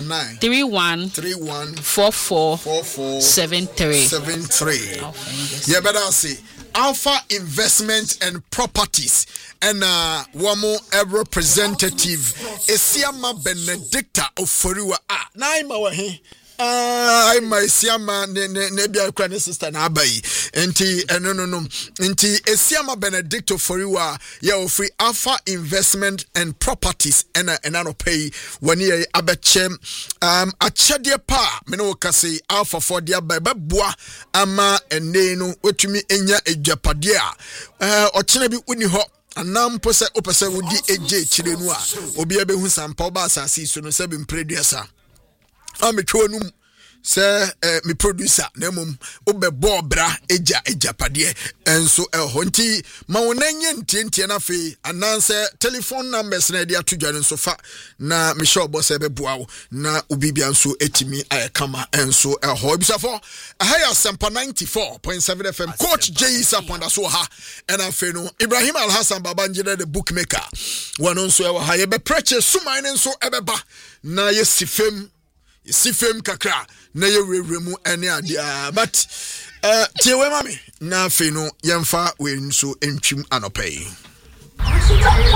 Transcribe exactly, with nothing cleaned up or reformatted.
nine three one three one four four four four seven three seven three. Yeah, better say Alpha Investment and Properties and uh one more representative Esiama Benedicta of Foriwa. Ah, naima wahi. Ah, I my Siama ne ne ne bia kwa ne sister na abai. Enti no no no. Enti Esiama Benedicto Foriwa ya ofri Alpha Investment and Properties and and no pay when ye abeche um achede pa me no kase Alpha for dia ba boa ama ene no wetumi enya edwapade a eh ochene bi uni ho anam pose opese wodi eje chire nu a obi abehu sampa oba asase so no se be mpreduasa ametwo num se eh, mi producer na mum obebo bra eja ejapade enso ehho nti ma wonanye ntientie na fe ananse telephone numbers na dia todwa nso fa na me sure boss ebeboa wo na obibia nso etimi ayekama enso ehho bisafo ahaya sempa ninety-four point seven F M coach J Saponda so ha and afe no Ibrahim Al Hassan Babangida the bookmaker wano nso e ha ye be preche suman nso ebeba na ye sifem sifem kakra na ye rewremu ene adia but uh tie we mami na afi no yemfa we nso entwim anopai